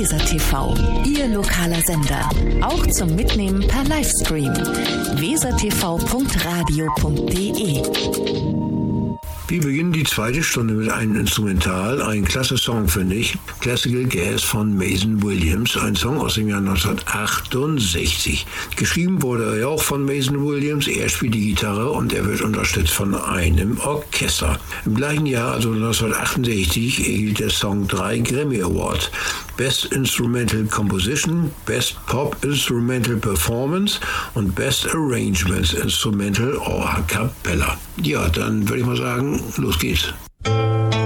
Weser TV, Ihr lokaler Sender. Auch zum Mitnehmen per Livestream. wesertv.radio.de. Wir beginnen die zweite Stunde mit einem Instrumental, ein klasse Song, finde ich. Classical Gas von Mason Williams, ein Song aus dem Jahr 1968. Geschrieben wurde er auch von Mason Williams, er spielt die Gitarre und er wird unterstützt von einem Orchester. Im gleichen Jahr, also 1968, erhielt der Song 3 Grammy Awards. Best Instrumental Composition, Best Pop Instrumental Performance und Best Arrangements Instrumental or A Cappella. Ja, dann würde ich mal sagen, los geht's.